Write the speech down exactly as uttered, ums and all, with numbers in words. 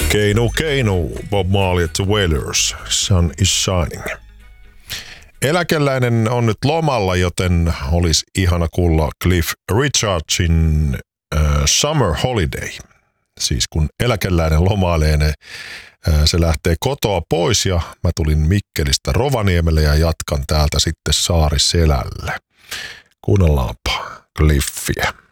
Keinu keinu, Bob Marley at the Wailers, Sun is Shining. Eläkeläinen on nyt lomalla, joten olisi ihana kuulla Cliff Richardsin äh, Summer Holiday. Siis kun eläkeläinen lomailee, ne, äh, se lähtee kotoa pois ja mä tulin Mikkelistä Rovaniemelle ja jatkan täältä sitten Saariselälle. Kuunnellaanpa Cliffiä.